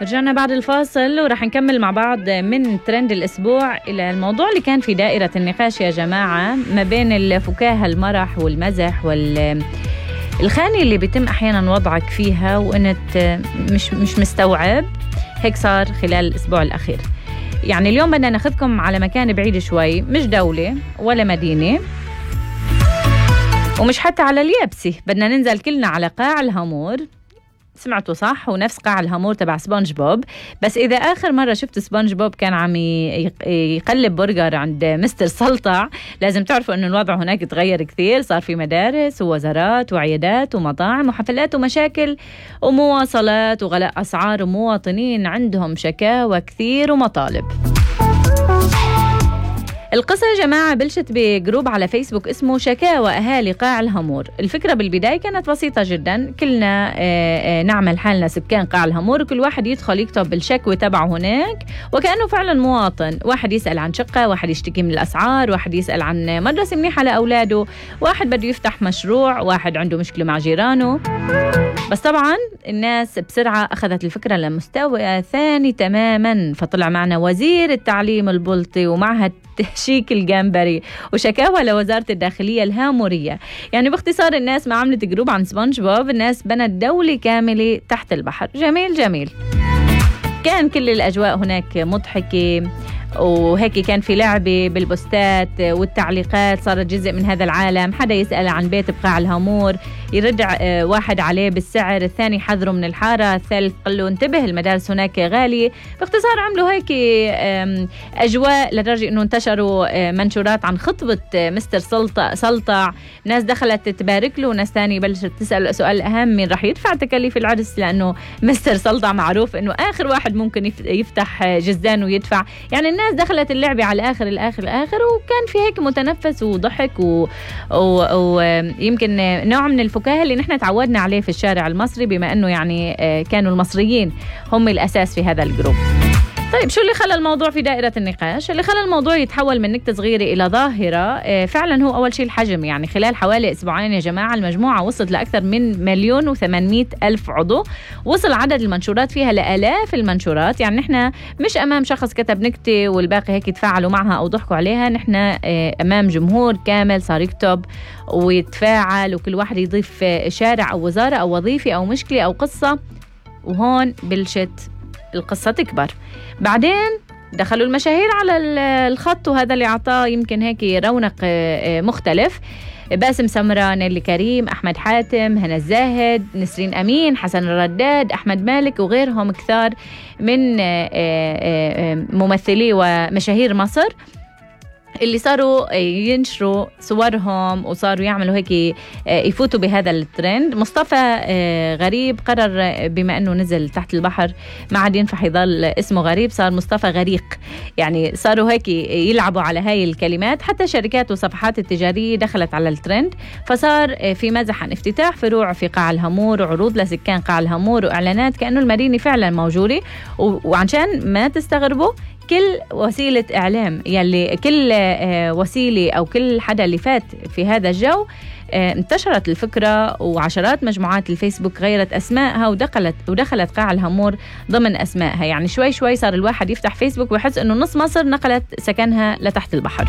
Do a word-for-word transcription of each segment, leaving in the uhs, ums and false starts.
رجعنا بعد الفاصل ورح نكمل مع بعض من ترند الأسبوع إلى الموضوع اللي كان في دائرة النقاش يا جماعة ما بين الفكاهة المرح والمزح والخانة اللي بيتم أحيانا وضعك فيها وأنت مش مش مستوعب. هيك صار خلال الأسبوع الأخير. يعني اليوم بدنا ناخذكم على مكان بعيد شوي، مش دولة ولا مدينة ومش حتى على اليابسة، بدنا ننزل كلنا على قاع الهامور. سمعتوا صح، ونفس قاع الهامور تبع سبونج بوب. بس إذا آخر مرة شفت سبونج بوب كان عم يقلب برجر عند مستر سلطع، لازم تعرفوا أنه الوضع هناك تغير كثير. صار في مدارس ووزارات وعيادات ومطاعم وحفلات ومشاكل ومواصلات وغلاء أسعار، ومواطنين عندهم شكاوى كثير ومطالب. القصة يا جماعة بلشت بجروب على فيسبوك اسمه شكاوى أهالي قاع الهامور. الفكرة بالبداية كانت بسيطة جدا، كلنا نعمل حالنا سكان قاع الهامور، وكل واحد يدخل يكتب الشكوى تبعه هناك وكأنه فعلا مواطن. واحد يسأل عن شقة، واحد يشتكي من الأسعار، واحد يسأل عن مدرسة منيحة لأولاده، واحد بده يفتح مشروع، واحد عنده مشكلة مع جيرانه. بس طبعا الناس بسرعة أخذت الفكرة لمستوى ثاني تماما، فطلع معنا وزير التعليم البلطي ومعها تهشيك الجمبري وشكاوى لوزارة الداخلية الهامورية. يعني باختصار الناس ما عملت جروب عن سبونج بوب، الناس بنت دولة كاملة تحت البحر. جميل جميل. كان كل الأجواء هناك مضحكة، وهيك كان في لعبة بالبوستات والتعليقات، صارت جزء من هذا العالم. حدا يسأل عن بيت بقاع الهامور يرجع واحد عليه بالسعر، الثاني حذره من الحارة، الثالث قال له انتبه المدارس هناك غالية. باختصار عملوا هيك أجواء لدرجة أنه انتشروا منشورات عن خطبة مستر سلطع سلطع. ناس دخلت تبارك له، وناس ثانية بلشت تسأل سؤال أهم، مين رح يدفع تكاليف العرس؟ لأنه مستر سلطع معروف أنه آخر واحد ممكن يفتح جزدان ويدفع. يعني الناس دخلت اللعبة على الآخر الآخر الآخر، وكان في هيك متنفس وضحك ويمكن و... و... نوع من الفكاهة اللي نحن تعودنا عليه في الشارع المصري، بما أنه يعني كانوا المصريين هم الأساس في هذا الجروب. طيب شو اللي خلى الموضوع في دائرة النقاش؟ اللي خلى الموضوع يتحول من نكتة صغيرة إلى ظاهرة فعلا هو أول شيء الحجم. يعني خلال حوالي أسبوعين يا جماعة المجموعة وصلت لأكثر من مليون وثمانمائة ألف عضو، وصل عدد المنشورات فيها لآلاف المنشورات. يعني نحن مش أمام شخص كتب نكتة والباقي هيك يتفاعلوا معها أو ضحكوا عليها، نحن أمام جمهور كامل صار يكتب ويتفاعل، وكل واحد يضيف شارع أو وزارة أو وظيفة أو مشكلة أو قصة، وهون بلشت القصة تكبر. بعدين دخلوا المشاهير على الخط، وهذا اللي عطاه يمكن هيك رونق مختلف. باسم سمران، نيلي كريم، أحمد حاتم، هنا الزاهد، نسرين أمين، حسن الرداد، أحمد مالك وغيرهم كثار من ممثلي ومشاهير مصر اللي صاروا ينشروا صورهم وصاروا يعملوا هيك يفوتوا بهذا الترند. مصطفى غريب قرر بما أنه نزل تحت البحر ما عاد ينفع يضل اسمه غريب، صار مصطفى غريق. يعني صاروا هيك يلعبوا على هاي الكلمات. حتى الشركات والصفحات التجارية دخلت على الترند، فصار في مزح عن افتتاح فروع في قاع الهامور وعروض لسكان قاع الهامور وإعلانات كأنه المدينة فعلا موجودة. وعشان ما تستغربوا كل وسيلة إعلام يلي كل وسيلة أو كل حدا اللي فات في هذا الجو انتشرت الفكرة، وعشرات مجموعات الفيسبوك غيرت أسمائها ودخلت ودخلت قاع الهامور ضمن أسمائها. يعني شوي شوي صار الواحد يفتح فيسبوك ويحس إنه نص مصر نقلت سكنها لتحت البحر.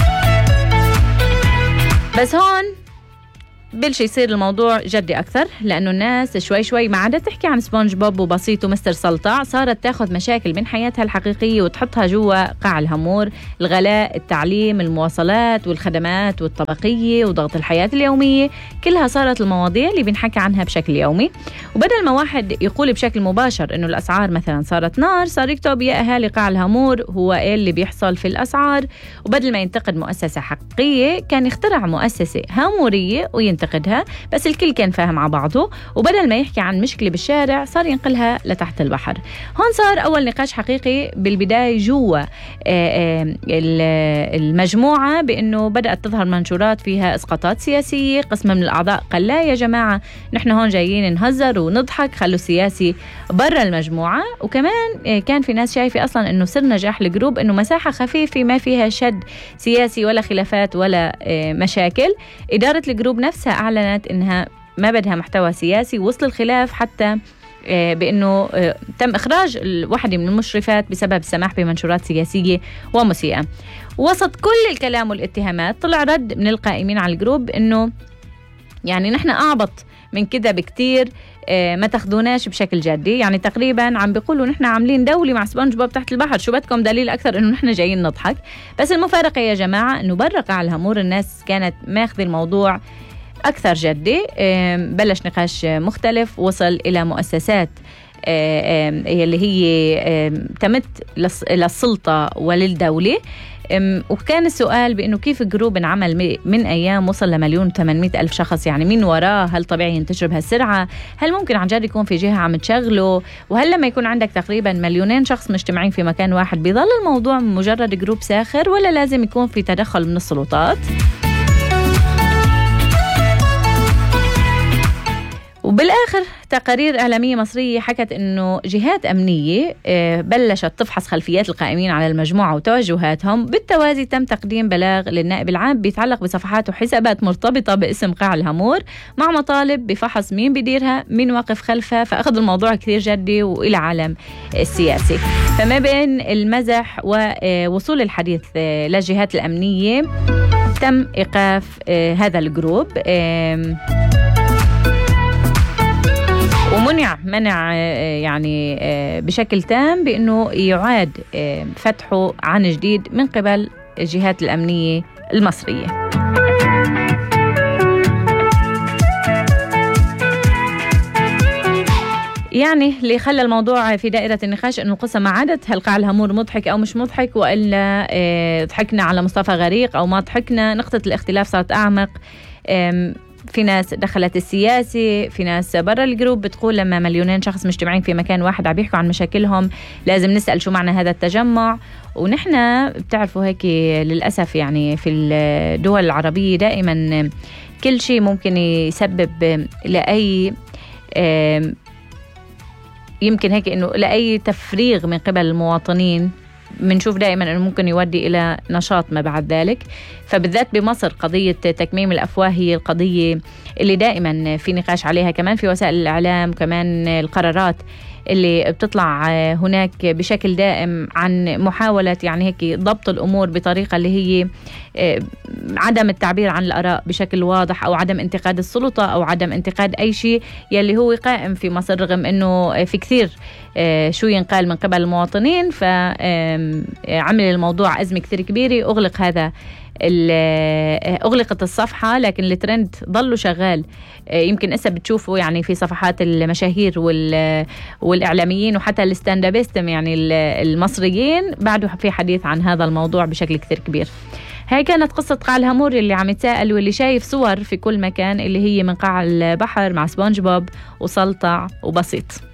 بس هون بلش يصير الموضوع جدي أكثر، لأنه الناس شوي شوي ما عادت تحكي عن سبونج بوب وبسيط ومستر سلطع، صارت تاخذ مشاكل من حياتها الحقيقية وتحطها جوا قاع الهامور. الغلاء، التعليم، المواصلات والخدمات والطبقية وضغط الحياة اليومية، كلها صارت المواضيع اللي بنحكي عنها بشكل يومي. وبدل ما واحد يقول بشكل مباشر إنه الأسعار مثلا صارت نار، صار يكتب يا أهالي قاع الهامور هو إيه اللي بيحصل في الأسعار. وبدل ما ينتقد مؤسسة حقيقية كان يخترع مؤسسة هامورية وينتقد قدها، بس الكل كان فاهم على بعضه. وبدل ما يحكي عن مشكلة بالشارع صار ينقلها لتحت البحر. هون صار أول نقاش حقيقي بالبداية جوا المجموعة، بأنه بدأت تظهر منشورات فيها إسقاطات سياسية. قسم من الأعضاء قال لا يا جماعة نحن هون جايين نهزر ونضحك، خلوا السياسي برا المجموعة. وكمان كان في ناس شايفة أصلا أنه سر نجاح الجروب أنه مساحة خفيفة ما فيها شد سياسي ولا خلافات ولا مشاكل. إدارة الجروب نفسها أعلنت إنها ما بدها محتوى سياسي، وصل الخلاف حتى بأنه تم إخراج واحدة من المشرفات بسبب السماح بمنشورات سياسية ومسيئة. وسط كل الكلام والاتهامات طلع رد من القائمين على الجروب أنه يعني نحن أعبط من كده بكتير، ما تاخدوناش بشكل جدي. يعني تقريبا عم بيقولوا نحن عاملين دولة مع سبونج بوب تحت البحر، شو بدكم دليل أكثر إنه نحن جايين نضحك؟ بس المفارقة يا جماعة إنه برا قاع الهامور الناس كانت ماخذ الموضوع أكثر جدي. بلش نقاش مختلف وصل إلى مؤسسات اللي هي تمت للسلطة وللدولة. وكان السؤال بأنه كيف الجروب انعمل من أيام وصل لمليون وثمانمائة ألف شخص، يعني مين وراه؟ هل طبيعي ينتشر بهالسرعة؟ هل ممكن عن جد يكون في جهة عم تشغله؟ وهل لما يكون عندك تقريبا مليونين شخص مجتمعين في مكان واحد بيظل الموضوع مجرد جروب ساخر، ولا لازم يكون في تدخل من السلطات؟ وبالآخر تقارير إعلامية مصرية حكت أنه جهات أمنية بلشت تفحص خلفيات القائمين على المجموعة وتوجهاتهم. بالتوازي تم تقديم بلاغ للنائب العام بيتعلق بصفحات وحسابات مرتبطة باسم قاع الهامور، مع مطالب بفحص مين بيديرها، مين واقف خلفها. فأخذ الموضوع كثير جدي وإلى عالم السياسي. فما بين المزح ووصول الحديث للجهات الأمنية تم إيقاف هذا الجروب، ومنع منع يعني بشكل تام بأنه يعاد فتحه عن جديد من قبل الجهات الأمنية المصرية. يعني اللي خلى الموضوع في دائرة النقاش أنه القصة ما عادت هل قاع الهامور مضحك أو مش مضحك، وإلا ضحكنا على مصطفى غريق أو ما ضحكنا. نقطة الاختلاف صارت أعمق. في ناس دخلت السياسي، في ناس برا الجروب بتقول لما مليونين شخص مجتمعين في مكان واحد عم بيحكوا عن مشاكلهم لازم نسأل شو معنى هذا التجمع. ونحن بتعرفوا هيك للأسف يعني في الدول العربية دائما كل شيء ممكن يسبب لأي يمكن هيك إنه لأي تفريغ من قبل المواطنين منشوف دائما أنه ممكن يودي إلى نشاط ما بعد ذلك. فبالذات بمصر قضية تكميم الأفواه هي القضية اللي دائما في نقاش عليها، كمان في وسائل الإعلام، كمان القرارات اللي بتطلع هناك بشكل دائم عن محاولة يعني هيك ضبط الأمور بطريقة اللي هي عدم التعبير عن الآراء بشكل واضح، أو عدم انتقاد السلطة، أو عدم انتقاد أي شيء يلي هو قائم في مصر، رغم أنه في كثير شو ينقال من قبل المواطنين. فعمل الموضوع أزمة كثير كبيرة. أغلق هذا أغلقت الصفحة، لكن الترند ضلوا شغال. يمكن إسا بتشوفوا يعني في صفحات المشاهير والإعلاميين وحتى الستاندابيستم يعني المصريين بعده في حديث عن هذا الموضوع بشكل كثير كبير. هاي كانت قصة قاع الهامور اللي عم يتساءل واللي شايف صور في كل مكان اللي هي من قاع البحر مع سبونج بوب وسلطع وبسيط.